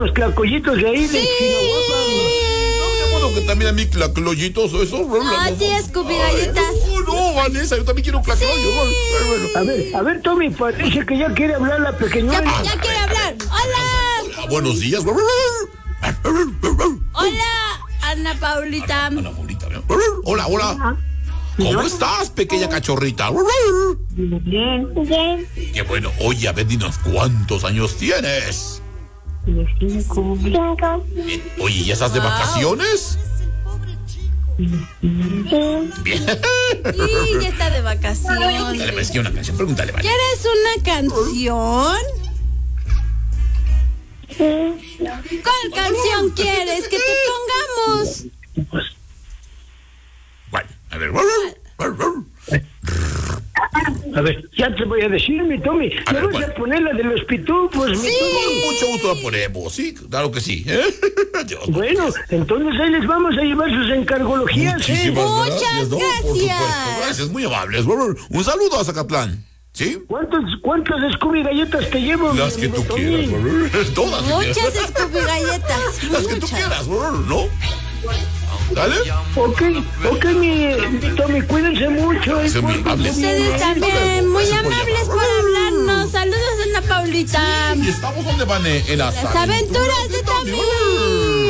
los tlacoyitos de ahí de Chinahuapa. Bueno, que también a mí clacloyitos, eso. Sí, Scooby galletas. No, Vanessa, yo también quiero un clacloyo. A ver, Tommy, parece que ya quiere hablar la pequeñora. Ya quiere hablar. ¡Hola! Buenos días. Hola, Ana Paulita. Hola. ¿Cómo estás, pequeña cachorrita? Bien. Qué bueno. Oye, a ver, dinos, ¿cuántos años tienes? 5. Oye, ¿ya estás de vacaciones? Bien. Sí, ya está de vacaciones. Dale, pues, una canción. Pregúntale, vale. ¿Quieres una canción? ¿Cuál canción quieres que te pongamos? Bueno, a ver. A ver, ya te voy a decir, mi Tommy. A ver, ¿Me vas ¿cuál? a poner la de los pitufos, mi Tommy? Con mucho gusto la ponemos, sí, claro que sí. Dios, Bueno, entonces ahí les vamos a llevar sus encargologías, muchísimas Muchas gracias, ¿no? Por supuesto, gracias. gracias, muy amables. Un saludo a Zacatlán, ¿sí? ¿Cuántas Scooby galletas te llevo? Las que tú Tommy? quieras, todas. Muchas Scooby galletas. Las que tú quieras, ¿no? Dale. Ok, mi Tommy, cuídense mucho. Gracias, muy amables. Ustedes también, muy amables por hablarnos. Saludos, Ana Paulita. ¿Y estamos donde van en las Las aventuras de Tommy.